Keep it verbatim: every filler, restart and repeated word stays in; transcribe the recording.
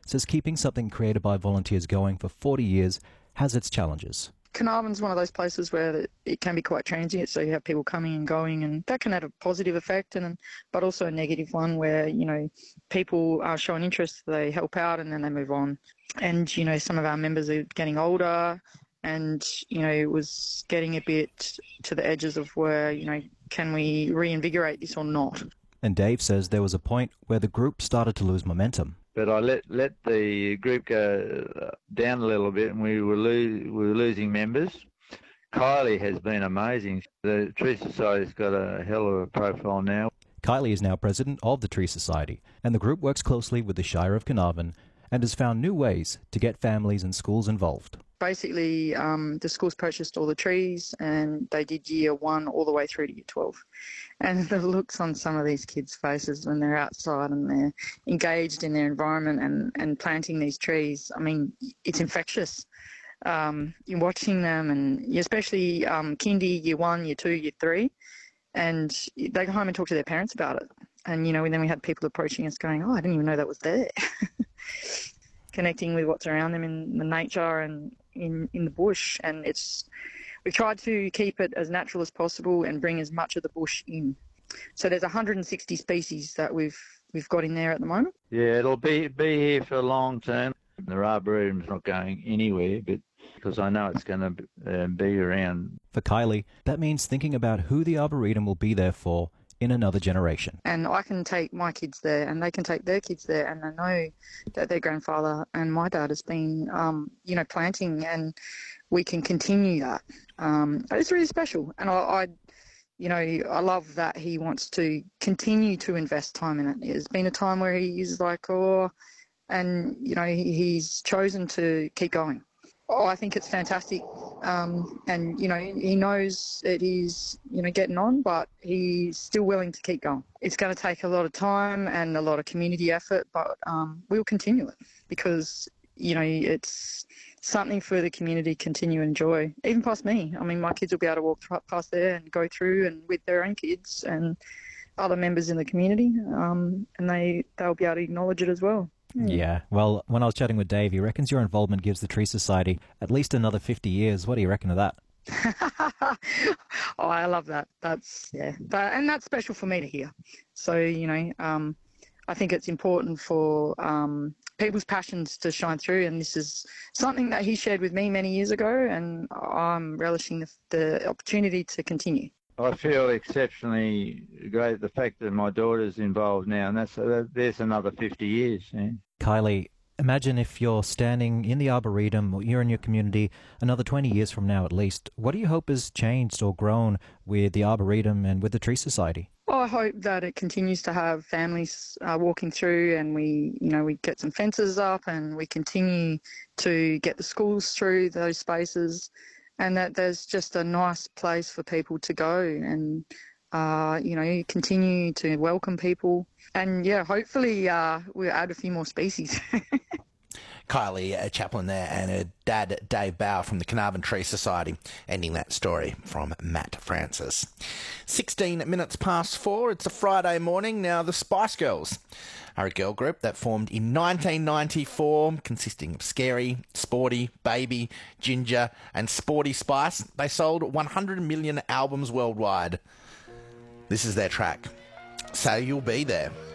says keeping something created by volunteers going for forty years has its challenges. Carnarvon's one of those places where it can be quite transient, so you have people coming and going, and that can have a positive effect, and but also a negative one where, you know, people are showing interest, they help out, and then they move on. And, you know, some of our members are getting older, and, you know, it was getting a bit to the edges of where, you know, can we reinvigorate this or not? And Dave says there was a point where the group started to lose momentum. But I let let the group go down a little bit, and we were, lo- we were losing members. Kylie has been amazing. The Tree Society's got a hell of a profile now. Kylie is now president of the Tree Society, and the group works closely with the Shire of Carnarvon and has found new ways to get families and schools involved. Basically, um, the schools purchased all the trees, and they did year one all the way through to year twelve. And the looks on some of these kids' faces when they're outside and they're engaged in their environment and, and planting these trees, I mean, it's infectious. Um, you're watching them, and especially um, kindy, year one, year two, year three, and they go home and talk to their parents about it. And, you know, and then we had people approaching us going, oh, I didn't even know that was there. Connecting with what's around them in the nature and in, in the bush. And it's we've tried to keep it as natural as possible and bring as much of the bush in. So there's one hundred sixty species that we've we've got in there at the moment. Yeah, it'll be be here for long term. The Arboretum's not going anywhere, but because I know it's going to uh, be around. For Kylie, that means thinking about who the Arboretum will be there for in another generation. And I can take my kids there, and they can take their kids there, and I know that their grandfather and my dad has been, um, you know, planting, and we can continue that. Um, it's really special, and I, I, you know, I love that he wants to continue to invest time in it. There's been a time where he's like, oh, and, you know, he, he's chosen to keep going. Oh, I think it's fantastic. Um, and, you know, he knows that he's, you know, getting on, but he's still willing to keep going. It's going to take a lot of time and a lot of community effort, but um, we'll continue it because, you know, it's something for the community to continue to enjoy, even past me. I mean, my kids will be able to walk past there and go through and with their own kids and other members in the community, um, and they, they'll be able to acknowledge it as well. Yeah, well, when I was chatting with Dave, he reckons your involvement gives the Tree Society at least another fifty years. What do you reckon of that? Oh, I love that. That's, yeah, that, and that's special for me to hear. So, you know, um, I think it's important for um, people's passions to shine through, and this is something that he shared with me many years ago, and I'm relishing the, the opportunity to continue. I feel exceptionally great the fact that my daughter's involved now, and that's uh, there's another fifty years. Yeah. Kylie, imagine if you're standing in the Arboretum, or you're in your community, another twenty years from now at least. What do you hope has changed or grown with the Arboretum and with the Tree Society? Well, I hope that it continues to have families uh, walking through, and we, you know, we get some fences up, and we continue to get the schools through those spaces, and that there's just a nice place for people to go and, uh, you know, continue to welcome people. And, yeah, hopefully uh, we'll add a few more species. Kylie uh, Chaplin there, and her dad, Dave Bauer, from the Carnarvon Tree Society, ending that story from Matt Francis. sixteen minutes past four, it's a Friday morning. Now, the Spice Girls are a girl group that formed in nineteen ninety-four, consisting of Scary, Sporty, Baby, Ginger, and Sporty Spice. They sold one hundred million albums worldwide. This is their track, So You'll Be There.